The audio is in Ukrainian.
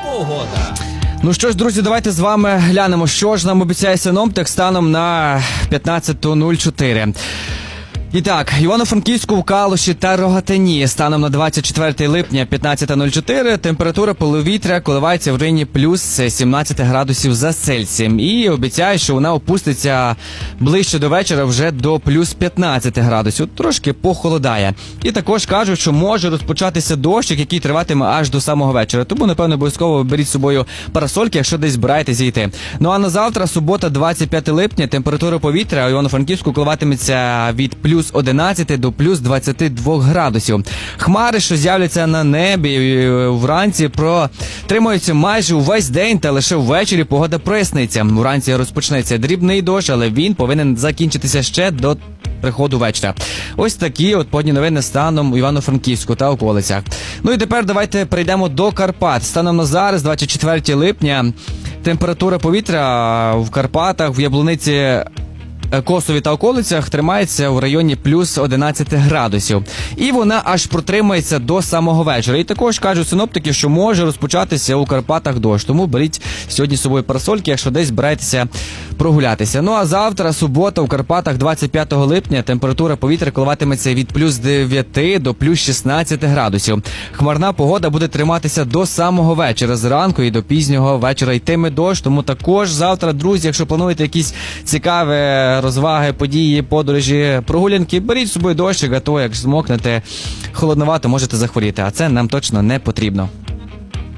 Погода. Ну що ж, друзі, давайте з вами глянемо, що ж нам обіцяє синоптик станом на 15:04. І так, Івано-Франківську, в Калуші та Рогатині станом на 24 липня 15:04 температура повітря коливається в районі плюс 17 градусів за Цельсієм. І обіцяє, що вона опуститься ближче до вечора вже до плюс 15 градусів. Трошки похолодає. І також кажуть, що може розпочатися дощик, який триватиме аж до самого вечора. Тому, напевно, обов'язково беріть з собою парасольки, якщо десь збираєтеся йти. Ну а на завтра, субота, 25 липня, температура повітря у Івано-Франківську коливатиметься від плюс 11 до плюс 22 градусів. Хмари, що з'являться на небі вранці, протримуються майже увесь день, та лише ввечері погода проясниться. Вранці розпочнеться дрібний дощ, але він повинен закінчитися ще до приходу вечора. Ось такі от погодні новини станом у Івано-Франківську та околицях. Ну і тепер давайте перейдемо до Карпат. Станом на зараз, 24 липня, температура повітря в Карпатах, в Яблуниці, Косові та околицях тримається в районі плюс 11 градусів. І вона аж протримається до самого вечора. І також кажуть синоптики, що може розпочатися у Карпатах дощ. Тому беріть сьогодні з собою парасольки, якщо десь збираєтеся прогулятися. Ну а завтра, субота, у Карпатах, 25 липня, температура повітря коливатиметься від плюс 9 до плюс 16 градусів. Хмарна погода буде триматися до самого вечора. Зранку і до пізнього вечора йтиме дощ. Тому також завтра, друзі, якщо плануєте якісь цікаві розваги, події, подорожі, прогулянки, беріть з собою дощик, а то як змокнете холодновато, можете захворіти. А це нам точно не потрібно.